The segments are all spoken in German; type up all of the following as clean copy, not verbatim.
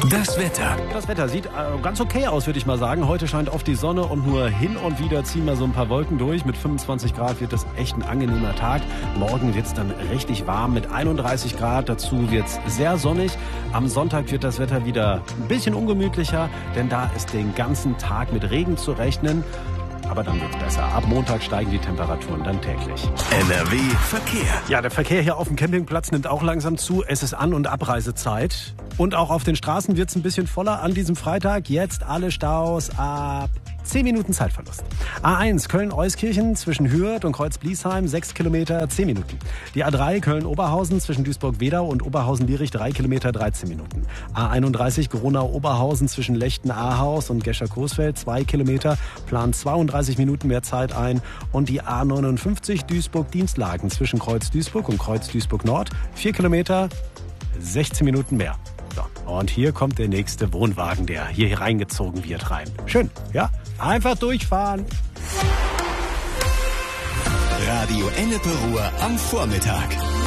Das Wetter. Das Wetter sieht ganz okay aus, würde ich mal sagen. Heute scheint oft die Sonne und nur hin und wieder ziehen wir so ein paar Wolken durch. Mit 25 Grad wird das echt ein angenehmer Tag. Morgen wird es dann richtig warm mit 31 Grad. Dazu wird es sehr sonnig. Am Sonntag wird das Wetter wieder ein bisschen ungemütlicher, denn da ist den ganzen Tag mit Regen zu rechnen. Aber dann wird's besser. Ab Montag steigen die Temperaturen dann täglich. NRW Verkehr. Ja, der Verkehr hier auf dem Campingplatz nimmt auch langsam zu. Es ist An- und Abreisezeit. Und auch auf den Straßen wird's ein bisschen voller an diesem Freitag. Jetzt alle Staus ab 10 Minuten Zeitverlust. A1 Köln-Euskirchen zwischen Hürth und Kreuz-Bliesheim 6 Kilometer 10 Minuten. Die A3 Köln-Oberhausen zwischen Duisburg-Wedau und Oberhausen-Lierich 3 Kilometer 13 Minuten. A31 Gronau-Oberhausen zwischen Lechten-Ahaus und Gescher-Coesfeld 2 Kilometer, plant 32 Minuten mehr Zeit ein. Und die A59 Duisburg-Dienstlaken zwischen Kreuz-Duisburg und Kreuz-Duisburg-Nord 4 Kilometer 16 Minuten mehr. So, und hier kommt der nächste Wohnwagen, der hier reingezogen wird, rein. Schön, ja? Einfach durchfahren. Radio Ennepe Ruhr am Vormittag.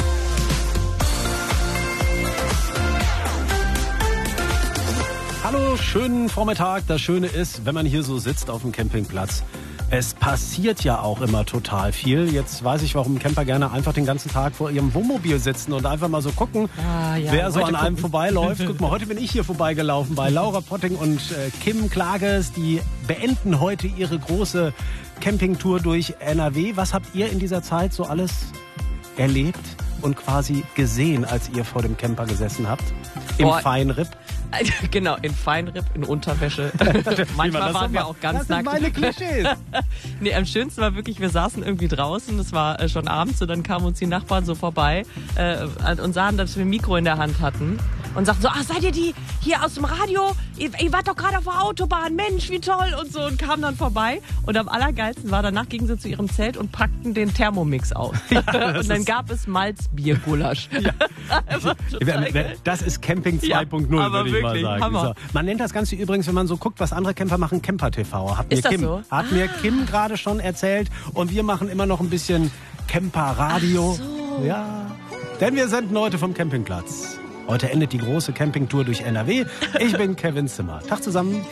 Hallo, schönen Vormittag. Das Schöne ist, wenn man hier so sitzt auf dem Campingplatz, es passiert ja auch immer total viel. Jetzt weiß ich, warum Camper gerne einfach den ganzen Tag vor ihrem Wohnmobil sitzen und einfach mal so gucken, wer so an einem vorbeiläuft. Guck mal, heute bin ich hier vorbeigelaufen bei Laura Potting und Kim Klages. Die beenden heute ihre große Campingtour durch NRW. Was habt ihr in dieser Zeit so alles erlebt und quasi gesehen, als ihr vor dem Camper gesessen habt? Im Feinripp? Genau, in Feinripp, in Unterwäsche. Manchmal waren wir auch ganz nackt. Das sind meine Klischees. Nee, am schönsten war wirklich, wir saßen irgendwie draußen, es war schon abends und dann kamen uns die Nachbarn so vorbei und sahen, dass wir ein Mikro in der Hand hatten und sagten so, ach, seid ihr die hier aus dem Radio? Ihr wart doch gerade auf der Autobahn, Mensch, wie toll und so, und kamen dann vorbei. Und am allergeilsten war, danach gingen sie zu ihrem Zelt und packten den Thermomix aus. Ja, und dann gab es Malzbiergulasch. Ja. Das ist Camping 2.0, würde ich mal sagen. So. Man nennt das Ganze übrigens, wenn man so guckt, was andere Camper machen, Camper-TV. Hat mir Kim gerade schon erzählt. Und wir machen immer noch ein bisschen Camper-Radio. So. Ja. Denn wir senden heute vom Campingplatz. Heute endet die große Campingtour durch NRW. Ich bin Kevin Zimmer. Tag zusammen.